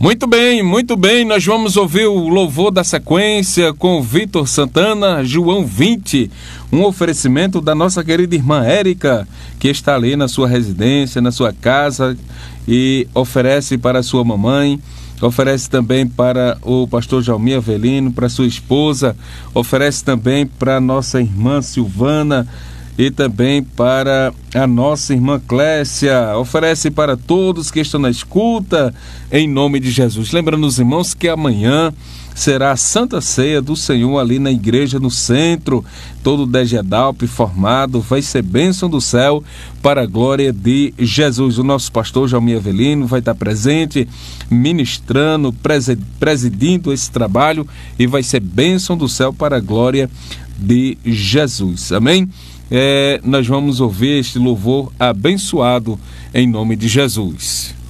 Muito bem, nós vamos ouvir o louvor da sequência com o Vitor Santana, João 20, um oferecimento da nossa querida irmã Érica, que está ali na sua residência, na sua casa, e oferece para a sua mamãe, oferece também para o pastor Jalmir Avelino, para sua esposa, oferece também para a nossa irmã Silvana, e também para a nossa irmã Clécia, oferece para todos que estão na escuta, em nome de Jesus. Lembrando os irmãos que amanhã será a Santa Ceia do Senhor ali na igreja, no centro, todo o DGEDALP formado, vai ser bênção do céu para a glória de Jesus. O nosso pastor Jalmir Avelino vai estar presente, ministrando, presidindo esse trabalho, e vai ser bênção do céu para a glória de Jesus. Amém? Nós vamos ouvir este louvor abençoado em nome de Jesus.